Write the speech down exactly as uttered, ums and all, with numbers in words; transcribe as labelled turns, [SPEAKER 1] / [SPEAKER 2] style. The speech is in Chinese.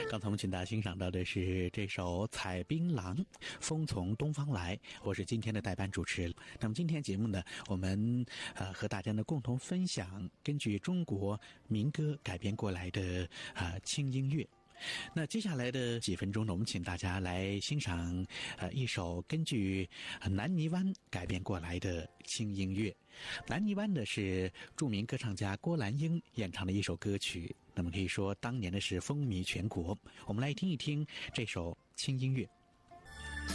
[SPEAKER 1] 刚才我们请大家欣赏到的是这首《采槟榔》，风从东方来。我是今天的代班主持。那么今天节目呢，我们呃和大家呢共同分享根据中国民歌改编过来的呃轻音乐。那接下来的几分钟呢，我们请大家来欣赏呃一首根据南泥湾改编过来的轻音乐。南泥湾的是著名歌唱家郭兰英演唱的一首歌曲，那么可以说当年的是风靡全国。我们来听一听这首轻音乐。